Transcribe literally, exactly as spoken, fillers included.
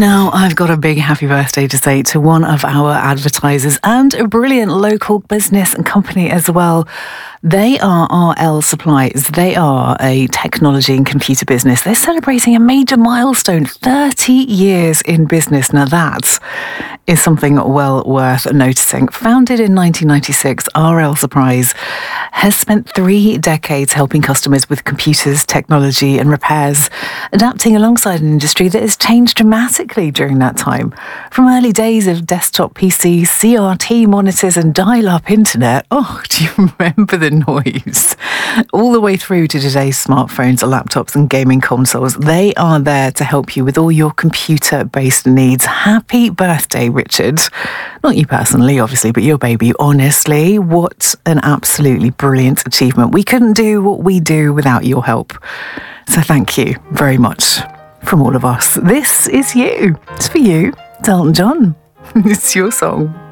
Now, I've got a big happy birthday to say to one of our advertisers and a brilliant local business and company as well. They are R L Supplies. They are a technology and computer business. They're celebrating a major milestone, thirty years in business. Now that is something well worth noticing. Founded in nineteen ninety-six, R L Supplies has spent three decades helping customers with computers, technology and repairs, adapting alongside an industry that has changed dramatically during that time. From early days of desktop P Cs, C R T monitors and dial-up internet, oh, do you remember the noise? All the way through to today's smartphones, laptops and gaming consoles, they are there to help you with all your computer-based needs. Happy birthday, Richard. Not you personally, obviously, but your baby. Honestly, what an absolutely brilliant achievement. We couldn't do what we do without your help. So thank you very much from all of us. This is you. It's for you. It's Elton John. It's your song.